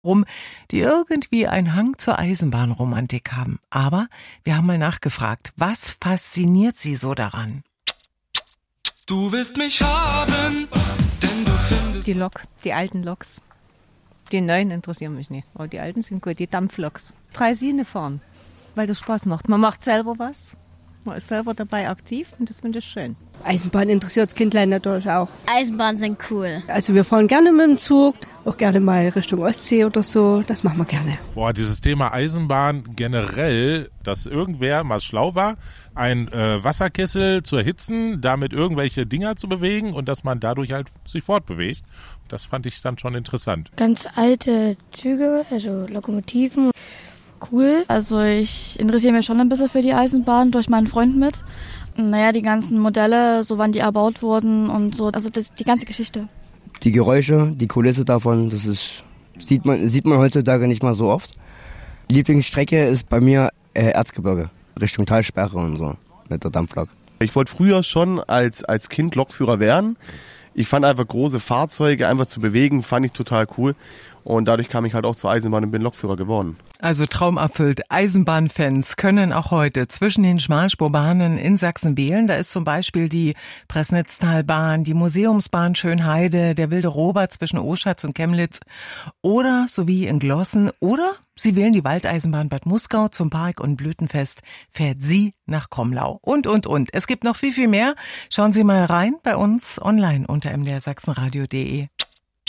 rum, die irgendwie einen Hang zur Eisenbahnromantik haben. Aber wir haben mal nachgefragt, was fasziniert sie so daran? Du willst mich haben, denn du findest... Die Lok, die alten Loks. Die neuen interessieren mich nicht, aber die alten sind gut, die Dampfloks. Draisine fahren, weil das Spaß macht. Man macht selber was, man ist selber dabei aktiv und das finde ich schön. Eisenbahn interessiert das Kindlein natürlich auch. Eisenbahnen sind cool. Also wir fahren gerne mit dem Zug, auch gerne mal Richtung Ostsee oder so, das machen wir gerne. Boah, dieses Thema Eisenbahn generell, dass irgendwer mal schlau war, einen Wasserkessel zu erhitzen, damit irgendwelche Dinger zu bewegen und dass man dadurch halt sich fortbewegt. Das fand ich dann schon interessant. Ganz alte Züge, also Lokomotiven, cool. Also ich interessiere mich schon ein bisschen für die Eisenbahn durch meinen Freund mit. Naja, die ganzen Modelle, so wann die erbaut wurden und so, also die ganze Geschichte. Die Geräusche, die Kulisse davon, das ist sieht man heutzutage nicht mal so oft. Lieblingsstrecke ist bei mir Erzgebirge, Richtung Talsperre und so, mit der Dampflok. Ich wollte früher schon als Kind Lokführer werden. Ich fand einfach große Fahrzeuge einfach zu bewegen, fand ich total cool. Und dadurch kam ich halt auch zur Eisenbahn und bin Lokführer geworden. Also Traum erfüllt. Eisenbahnfans können auch heute zwischen den Schmalspurbahnen in Sachsen wählen. Da ist zum Beispiel die Pressnitztalbahn, die Museumsbahn Schönheide, der Wilde Robert zwischen Oschatz und Chemnitz oder sowie in Glossen. Oder Sie wählen die Waldeisenbahn Bad Muskau zum Park- und Blütenfest. Fährt sie nach Kromlau. Und. Es gibt noch viel, viel mehr. Schauen Sie mal rein bei uns online unter mdrsachsenradio.de.